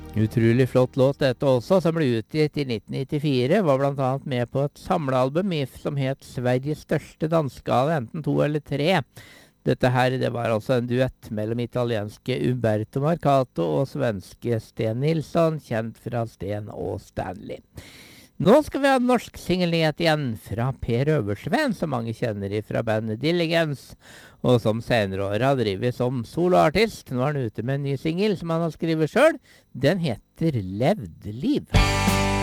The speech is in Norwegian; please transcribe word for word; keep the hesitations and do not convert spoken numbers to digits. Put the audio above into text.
Utrolig flott låt dette også, som ble utgitt i nitten nittifire, var blant annet med på et samlealbum i- som het Sveriges største dansegave, enten to eller tre. Dette her, det var altså en duett mellom italienske Umberto Marcato og svenske Sten Nilsson, kjent fra Sten og Stanley. Nå skal vi ha en norsk singelnyhet igjen fra Per Øversveen, som mange kjenner fra bandet Diligence, og som senere år har drivet som soloartist. Nå er han ute med en ny singel som han har skrevet selv. Den heter Levd liv.